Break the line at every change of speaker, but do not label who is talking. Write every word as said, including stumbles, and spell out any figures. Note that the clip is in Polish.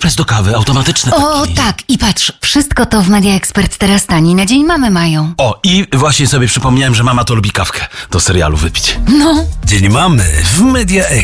ekspres do kawy, automatyczny
O,
taki.
tak. I patrz, wszystko to w Media Expert teraz taniej. Na Dzień Mamy mają.
O, i właśnie sobie przypomniałem, że mama to lubi kawkę do serialu wypić.
No.
Dzień Mamy w Media